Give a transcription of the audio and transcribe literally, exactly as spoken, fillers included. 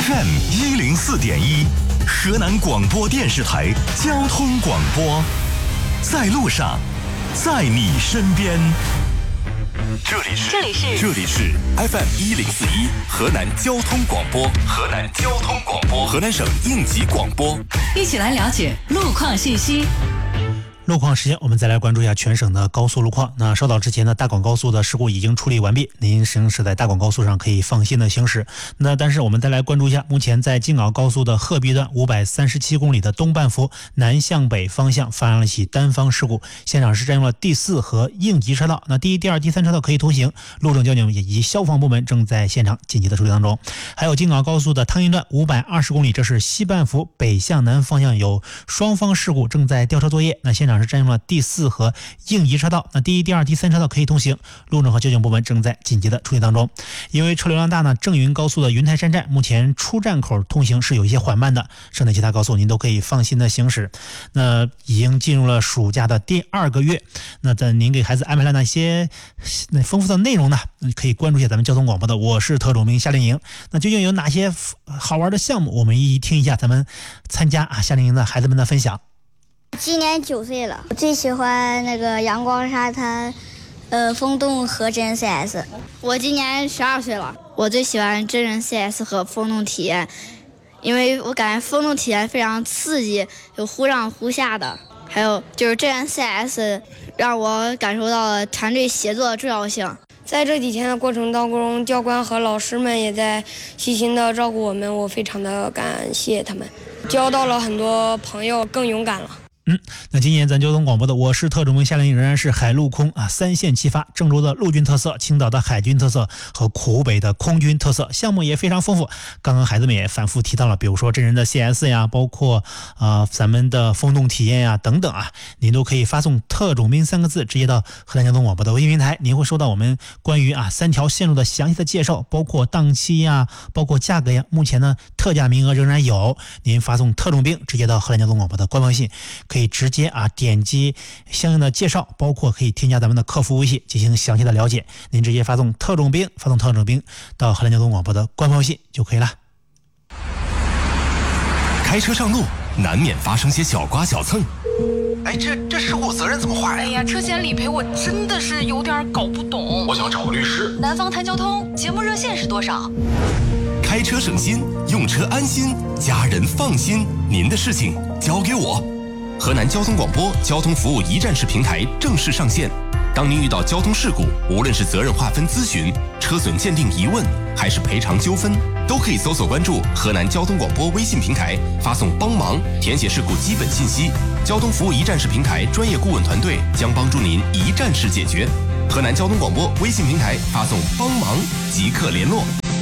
F M 一零四点一，河南广播电视台交通广播，在路上，在你身边。这里是这里是这里是 F M 一零四一河南交通广播，河南交通广播，河南省应急广播。 一起来了解路况信息。 路况时间，我们再来关注一下全省的高速路况。那稍早之前呢，大广高速的事故已经处理完毕，您行驶在大广高速上可以放心的行驶。那但是我们再来关注一下，目前在京广高速的鹤壁段五百三十七公里的东半幅南向北方向发生了一起单方事故，现场是占用了第四和应急车道，那第一、第二、第三车道可以通行，路政交警以及消防部门正在现场紧急的处理当中。还有京广高速的汤阴段五百二十公里，这是西半幅北向南方向有双方事故，正在调车作业，那现场是占用了第四和应急车道，那第一、第二、第三车道可以通行，路政和交警部门正在紧急的处理当中。因为车流量大呢，郑云高速的云台山站目前出站口通行是有一些缓慢的，省内其他高速您都可以放心的行驶。那已经进入了暑假的第二个月，那在您给孩子安排了哪些那丰富的内容呢？可以关注一下咱们交通广播的我是特种兵夏令营。那究竟有哪些好玩的项目？我们一一听一下咱们参加啊夏令营的孩子们的分享。 今年九岁了，我最喜欢那个阳光沙滩，呃，风洞和真人 C S。 我今年十二岁了，我最喜欢真人 C S 和风洞体验，因为我感觉风洞体验非常刺激，有忽上忽下的，还有就是真人 C S 让我感受到了团队协作的重要性。 在这几天的过程当中，教官和老师们也在细心的照顾我们，我非常的感谢他们，交到了很多朋友，更勇敢了。 嗯，那今年咱交通广播的我是特种兵夏令营仍然是海陆空啊三线齐发，郑州的陆军特色，青岛的海军特色和湖北的空军特色，项目也非常丰富。刚刚孩子们也反复提到了，比如说真人的 C S 呀，包括啊、呃、咱们的风洞体验呀等等啊，您都可以发送特种兵三个字直接到河南交通广播的微信平台，您会收到我们关于啊三条线路的详细的介绍，包括档期呀，包括价格呀。目前呢特价名额仍然有，您发送特种兵直接到河南交通广播的官方信，可以直接啊点击相应的介绍，包括可以添加咱们的客服微信进行详细的了解。您直接发送特种兵，发送特种兵到河南交通广播的官方信就可以了。 开车上路难免发生些小刮小蹭， 哎，这这事故责任怎么划呀？ 哎呀，车险理赔我真的是有点搞不懂。 我想找个律师。 南方谈交通节目热线是多少？ 开车省心，用车安心，家人放心，您的事情交给我。河南交通广播交通服务一站式平台正式上线。当您遇到交通事故，无论是责任划分咨询、车损鉴定疑问，还是赔偿纠纷，都可以搜索关注河南交通广播微信平台，发送帮忙，填写事故基本信息。交通服务一站式平台专业顾问团队将帮助您一站式解决。河南交通广播微信平台发送帮忙即刻联络。